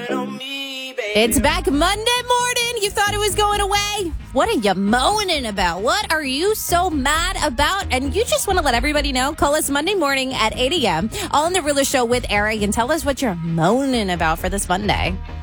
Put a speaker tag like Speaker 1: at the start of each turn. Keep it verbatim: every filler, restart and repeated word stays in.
Speaker 1: It's back Monday morning. You thought it was going away? What are you moaning about? What are you so mad about? And you just want to let everybody know? Call us Monday morning at eight a.m. All in the Ruler Show with Eric and tell us what you're moaning about for this Monday.